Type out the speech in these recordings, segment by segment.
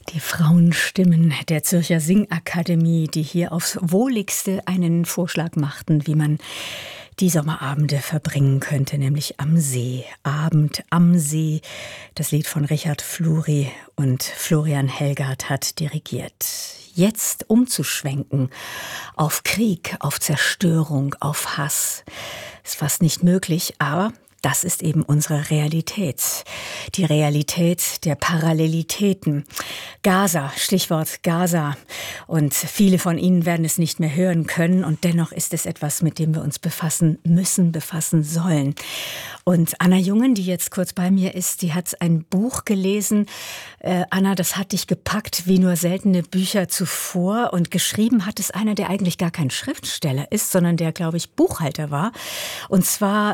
Die Frauenstimmen der Zürcher Singakademie, die hier aufs Wohligste einen Vorschlag machten, wie man die Sommerabende verbringen könnte, nämlich am See. Abend am See. Das Lied von Richard Fluri und Florian Helgard hat dirigiert. Jetzt umzuschwenken auf Krieg, auf Zerstörung, auf Hass, ist fast nicht möglich, aber das ist eben unsere Realität. Die Realität der Parallelitäten. Gaza, Stichwort Gaza. Und viele von Ihnen werden es nicht mehr hören können. Und dennoch ist es etwas, mit dem wir uns befassen müssen, befassen sollen. Und Anna Jungen, die jetzt kurz bei mir ist, die hat ein Buch gelesen. Anna, das hat dich gepackt wie nur seltene Bücher zuvor. Und geschrieben hat es einer, der eigentlich gar kein Schriftsteller ist, sondern der, glaube ich, Buchhalter war. Und zwar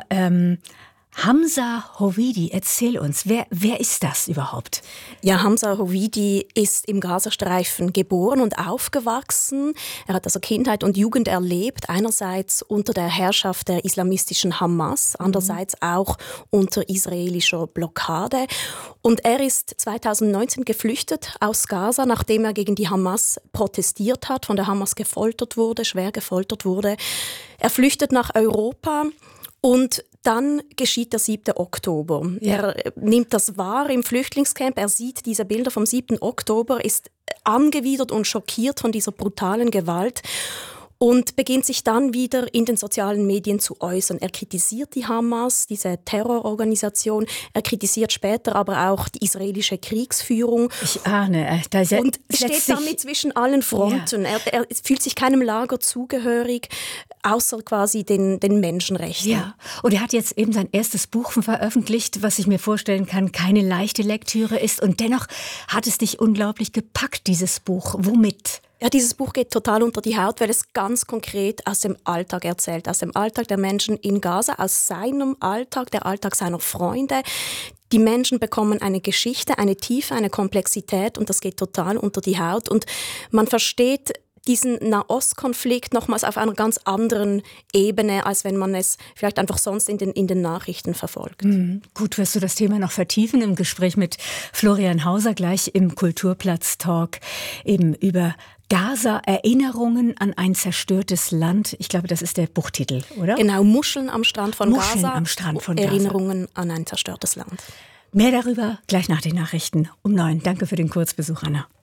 Hamza Hovidi, erzähl uns, wer ist das überhaupt? Ja, Hamza Hovidi ist im Gazastreifen geboren und aufgewachsen. Er hat also Kindheit und Jugend erlebt, einerseits unter der Herrschaft der islamistischen Hamas, andererseits auch unter israelischer Blockade. Und er ist 2019 geflüchtet aus Gaza, nachdem er gegen die Hamas protestiert hat, von der Hamas gefoltert wurde, schwer gefoltert wurde. Er flüchtet nach Europa. Und dann geschieht der 7. Oktober. Ja. Er nimmt das wahr im Flüchtlingscamp. Er sieht diese Bilder vom 7. Oktober, ist angewidert und schockiert von dieser brutalen Gewalt und beginnt sich dann wieder in den sozialen Medien zu äußern. Er kritisiert die Hamas, diese Terrororganisation. Er kritisiert später aber auch die israelische Kriegsführung. Ich ahne. Und steht damit zwischen allen Fronten. Ja. Er fühlt sich keinem Lager zugehörig, außer quasi den Menschenrechten. Ja, und er hat jetzt eben sein erstes Buch veröffentlicht, was ich mir vorstellen kann, keine leichte Lektüre ist. Und dennoch hat es dich unglaublich gepackt, dieses Buch. Womit? Ja, dieses Buch geht total unter die Haut, weil es ganz konkret aus dem Alltag erzählt, aus dem Alltag der Menschen in Gaza, aus seinem Alltag, der Alltag seiner Freunde. Die Menschen bekommen eine Geschichte, eine Tiefe, eine Komplexität und das geht total unter die Haut. Und man versteht diesen Nahostkonflikt nochmals auf einer ganz anderen Ebene, als wenn man es vielleicht einfach sonst in den Nachrichten verfolgt. Gut, wirst du das Thema noch vertiefen im Gespräch mit Florian Hauser, gleich im Kulturplatz-Talk, eben über Gaza, Erinnerungen an ein zerstörtes Land. Ich glaube, das ist der Buchtitel, oder? Genau, Muscheln am Strand von Muscheln Gaza. Am Strand von Gaza. Erinnerungen an ein zerstörtes Land. Mehr darüber gleich nach den Nachrichten um 9. Danke für den Kurzbesuch, Anna.